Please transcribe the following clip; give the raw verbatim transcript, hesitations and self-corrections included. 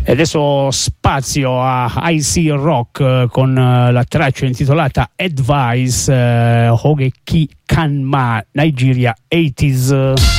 E adesso spazio a I C Rock con la traccia intitolata Advice, uh, Hoge Ki Kanma, Nigeria ottanta.